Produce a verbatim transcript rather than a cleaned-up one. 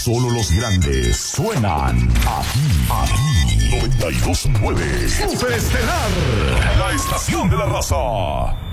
Solo los grandes suenan aquí, aquí. noventa y dos punto nueve. Super Estelar, la estación de la raza.